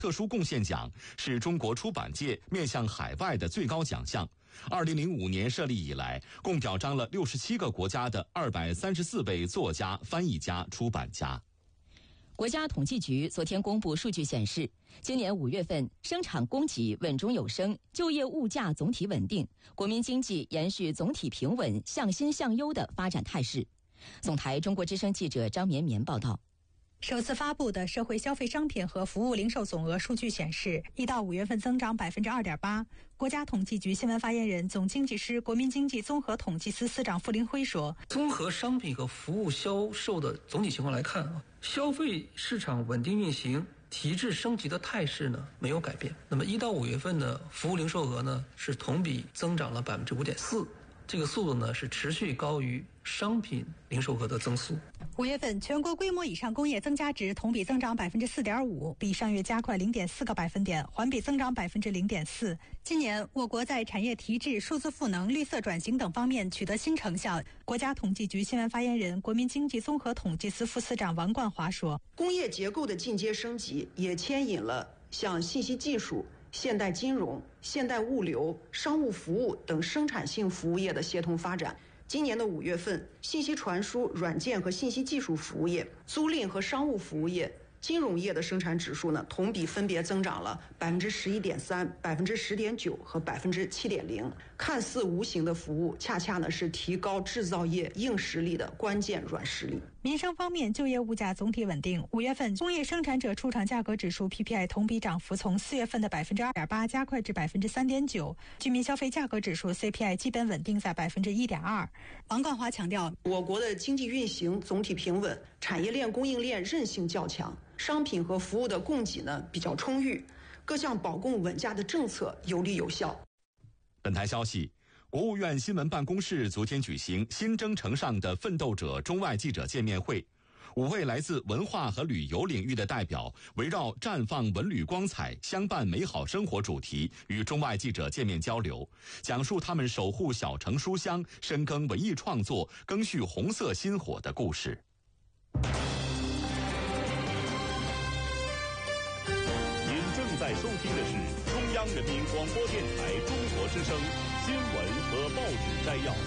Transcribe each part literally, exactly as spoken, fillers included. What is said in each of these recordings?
特殊贡献奖是中国出版界面向海外的最高奖项。二零零五年设立以来，共表彰了六十七个国家的二百三十四位作家、翻译家、出版家。 国家统计局昨天公布数据显示，今年五月份生产供给稳中有升，就业物价总体稳定，国民经济延续总体平稳、向新向优的发展态势。总台中国之声记者张绵绵报道。 首次发布的社会消费商品和服务零售总额数据显示，一到五月份增长百分之二点八。国家统计局新闻发言人、总经济师、国民经济综合统计司司长傅林辉说：“ 综合商品和服务销售的总体情况来看啊，消费市场稳定运行、提质升级的态势呢没有改变。那么一到五月份呢，服务零售额呢是同比增长了百分之五点四。”这个速度呢是持续高于商品零售额的增速。 五月份全国规模以上工业增加值同比增长百分之四点五，比上月加快零点四个百分点，环比增长百分之零点四。今年我国在产业提质、数字赋能、绿色转型等方面取得新成效。国家统计局新闻发言人、国民经济综合统计司副司长王冠华说：“ 工业结构的进阶升级也牵引了像信息技术、现代金融、现代物流、商务服务等生产性服务业的协同发展。今年的五月份，信息传输、软件和信息技术服务业、租赁和商务服务业、金融业的生产指数呢，同比分别增长了百分之十一点三、百分之十点九和百分之七点零。看似无形的服务，恰恰呢是提高制造业硬实力的关键软实力。” 民生方面，就业物价总体稳定。五月份工业生产者出厂价格指数 P P I 同比涨幅从四月份的百分之二点八加快至百分之三点九，居民消费价格指数 C P I 基本稳定在百分之一点二。王冠华强调， 我国的经济运行总体平稳，产业链供应链韧性较强，商品和服务的供给呢比较充裕，各项保供稳价的政策有力有效。 本台消息，国务院新闻办公室昨天举行新征程上的奋斗者中外记者见面会，五位来自文化和旅游领域的代表围绕绽放文旅光彩、相伴美好生活主题与中外记者见面交流，讲述他们守护小城书香、深耕文艺创作、赓续红色薪火的故事。 您正在收听的是中央人民广播电台中国之声新闻和报纸摘要。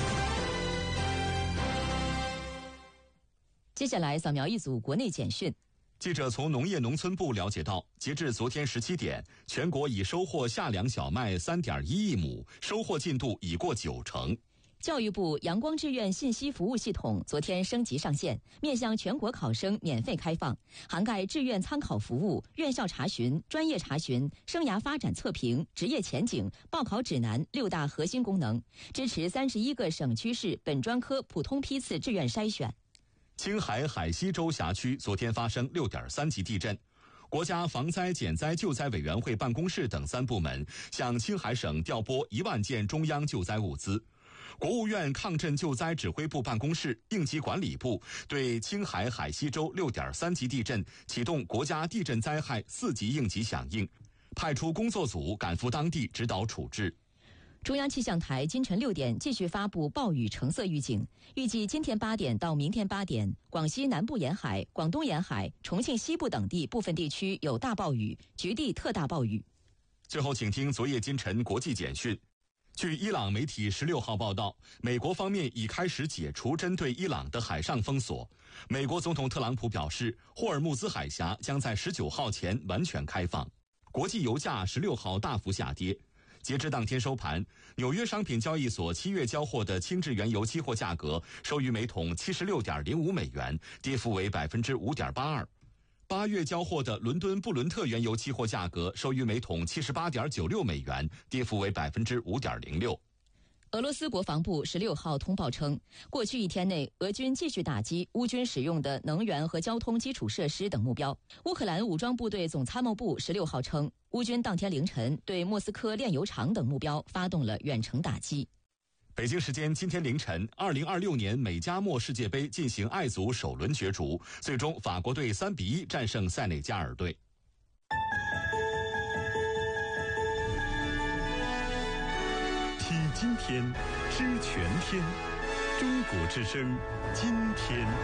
接下来扫描一组国内简讯。 记者从农业农村部了解到，截至昨天十七点，全国已收获夏粮小麦 三点一亿亩，收获进度已过九成。 教育部阳光志愿信息服务系统昨天升级上线，面向全国考生免费开放，涵盖志愿参考服务、院校查询、专业查询、生涯发展测评、职业前景、报考指南六大核心功能，支持三十一个省区市本专科普通批次志愿筛选。 青海海西州辖区昨天发生 六点三级地震，国家防灾减灾救灾委员会办公室等三部门向青海省调拨一万件中央救灾物资。国务院抗震救灾指挥部办公室、应急管理部对青海海西州 六点三级地震启动国家地震灾害四级应急响应，派出工作组赶赴当地指导处置。 中央气象台今晨六点继续发布暴雨橙色预警，预计今天八点到明天八点，广西南部沿海、广东沿海、重庆西部等地部分地区有大暴雨，局地特大暴雨。 最后，请听昨夜今晨国际简讯。据伊朗媒体十六号报道，美国方面已开始解除针对伊朗的海上封锁。美国总统特朗普表示，霍尔木兹海峡将在十九号前完全开放。国际油价十六号大幅下跌。截至当天收盘，纽约商品交易所七月交货的轻质原油期货价格收于每桶七十六点零五美元，跌幅为百分之五点八二。八月交货的伦敦布伦特原油期货价格收于每桶七十八点九六美元，跌幅为百分之五点零六。 俄罗斯国防部十六号通报称，过去一天内，俄军继续打击乌军使用的能源和交通基础设施等目标。乌克兰武装部队总参谋部十六号称，乌军当天凌晨对莫斯科炼油厂等目标发动了远程打击。 北京时间今天凌晨，二零二六年美加墨世界杯进行爱组首轮角逐，最终法国队三比一战胜塞内加尔队。 听今天，知全天，中国之声，今天。